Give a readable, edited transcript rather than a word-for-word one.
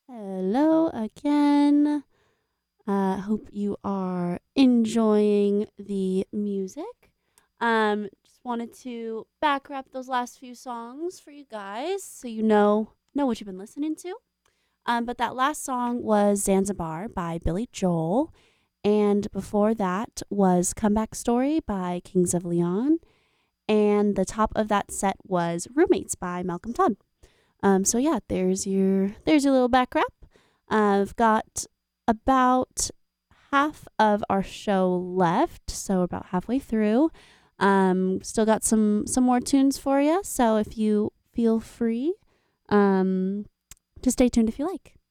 Hello again. Hope you are enjoying the music. Just wanted to back up those last few songs for you guys so you know what you've been listening to. But that last song was Zanzibar by Billy Joel, and before that was Comeback Story by Kings of Leon, and the top of that set was Roommates by Malcolm Todd. So yeah, there's your little back wrap. I've got about half of our show left, so about halfway through. Still got some more tunes for you. So if you feel free, to stay tuned if you like.